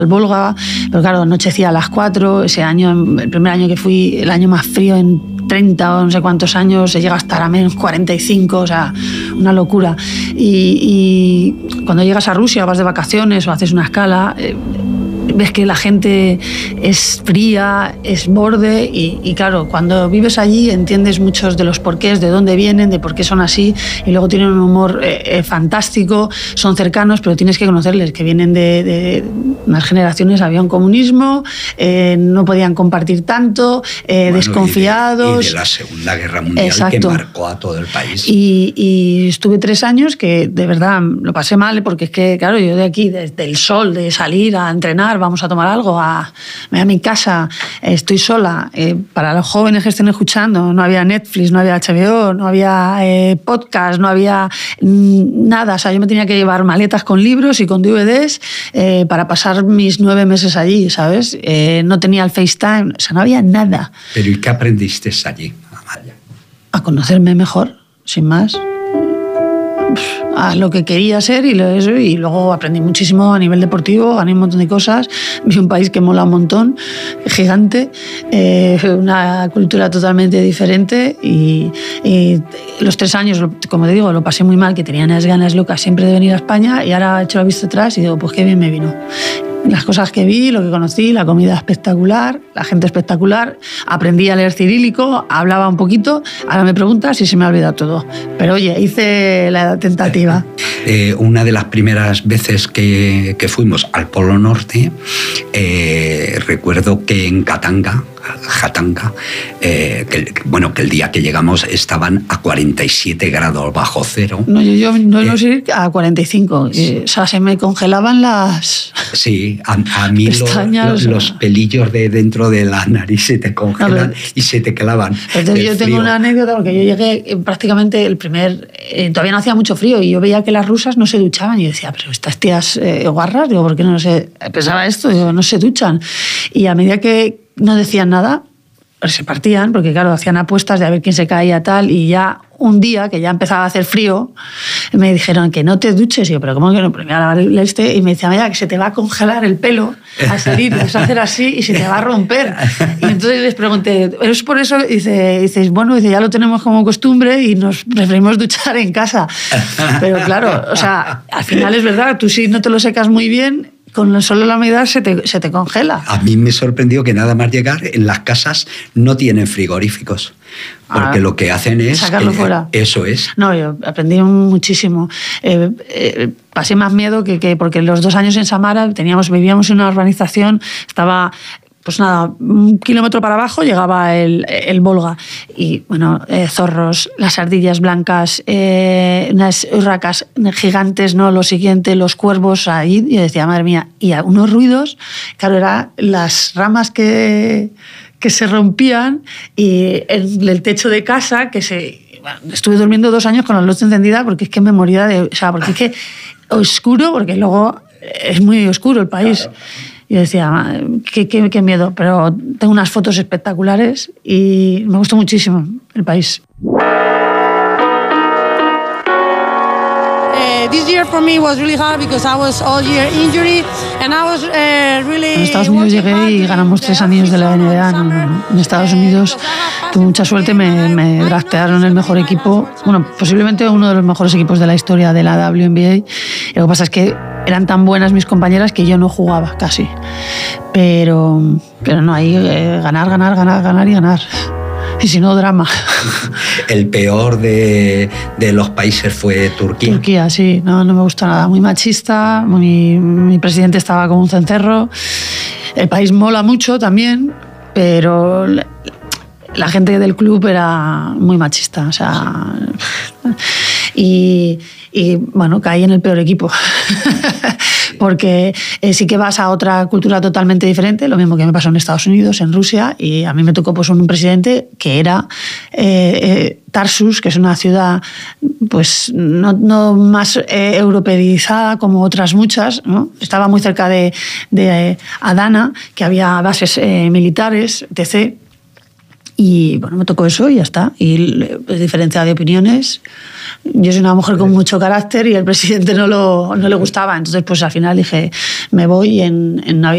al Volga, pero claro, anochecía a las 4, ese año, el primer año que fui, el año más frío en 30 o no sé cuántos años, se llega hasta a menos 45, o sea, una locura. Y cuando llegas a Rusia, vas de vacaciones o haces una escala, ves que la gente es fría, es borde y claro, cuando vives allí entiendes muchos de los porqués, de dónde vienen, de por qué son así y luego tienen un humor fantástico, son cercanos, pero tienes que conocerles, que vienen de unas generaciones, había un comunismo, no podían compartir tanto, desconfiados. Y de la Segunda Guerra Mundial. Exacto. Que marcó a todo el país. Y estuve 3 años que de verdad lo pasé mal, porque es que, claro, yo de aquí, desde el sol, de salir a entrenar, vamos a tomar algo, me voy a mi casa, estoy sola. Para los jóvenes que estén escuchando, no había Netflix, no había HBO, no había podcast, no había nada. O sea, yo me tenía que llevar maletas con libros y con DVDs para pasar mis 9 meses allí, ¿sabes? No tenía el FaceTime, o sea, no había nada. ¿Pero y qué aprendiste allí, Amalia? A conocerme mejor, sin más. A lo que quería ser y luego aprendí muchísimo a nivel deportivo, gané un montón de cosas, vi un país que mola un montón, gigante, una cultura totalmente diferente y los 3 años, como te digo, lo pasé muy mal, que tenía unas ganas locas siempre de venir a España y ahora he hecho la vista atrás y digo, pues qué bien me vino. Las cosas que vi, lo que conocí, la comida espectacular, la gente espectacular, aprendí a leer cirílico, hablaba un poquito, ahora me preguntas y se me ha olvidado todo. Pero oye, hice la tentativa. Una de las primeras veces que fuimos al Polo Norte, recuerdo que en Jatanga, que el día que llegamos estaban a 47 grados bajo cero. No, yo no sé, a 45. Sí. O sea, se me congelaban las... Sí, a mí los pelillos de dentro de la nariz se te congelan y se te clavan. Entonces yo tengo una anécdota porque yo llegué prácticamente todavía no hacía mucho frío y yo veía que las rusas no se duchaban y yo decía, pero estas tías guarras, digo, ¿por qué no sé? Pensaba esto, digo, no se duchan. Y a medida que no decían nada, pues se partían, porque claro, hacían apuestas de a ver quién se caía tal, y ya un día, que ya empezaba a hacer frío, me dijeron que no te duches, y yo, pero ¿cómo que no? Pero me voy a lavar el y me decían, mira, que se te va a congelar el pelo al salir, vas a hacer así y se te va a romper. Y entonces les pregunté, ¿es por eso? Y dices, bueno, ya lo tenemos como costumbre y nos preferimos duchar en casa. Pero claro, o sea, al final es verdad, tú si no te lo secas muy bien, con solo la humedad se te congela. A mí me sorprendió que nada más llegar, en las casas no tienen frigoríficos. Porque lo que hacen es... sacarlo fuera. Eso es. No, yo aprendí muchísimo. Pasé más miedo porque los 2 años en Samara vivíamos en una urbanización, estaba... Pues nada, 1 kilómetro para abajo llegaba el Volga. Y bueno, zorros, las ardillas blancas, unas urracas gigantes, ¿no? Lo siguiente, los cuervos ahí. Y yo decía, madre mía, y unos ruidos, claro, eran las ramas que se rompían y el techo de casa estuve durmiendo 2 años con la luz encendida porque es que me moría porque es que oscuro, porque luego es muy oscuro el país. Claro. Y decía, qué miedo, pero tengo unas fotos espectaculares y me gustó muchísimo el país. This year for me was really hard because I was all year injury and I was really... En Estados Unidos llegué y ganamos 3 anillos de la NBA. En Estados Unidos tuve mucha suerte, me draftearon el mejor equipo, bueno, posiblemente uno de los mejores equipos de la historia de la WNBA. Y lo que pasa es que eran tan buenas mis compañeras que yo no jugaba casi. Pero no, ahí ganar y ganar. Y si no, drama. El peor de los países fue Turquía. Turquía, sí. No me gustó nada. Muy machista. Mi presidente estaba como un cencerro. El país mola mucho también, pero la gente del club era muy machista. O sea... Y bueno, caí en el peor equipo. Porque sí que vas a otra cultura totalmente diferente, lo mismo que me pasó en Estados Unidos, en Rusia, y a mí me tocó pues un presidente que era Tarsus, que es una ciudad pues no más europeizada como otras muchas, ¿no? Estaba muy cerca de Adana, que había bases militares, etc. Y bueno, me tocó eso y ya está. Y diferencia de opiniones. Yo soy una mujer con mucho carácter y el presidente no le gustaba. Entonces, pues al final dije, me voy en Navidad.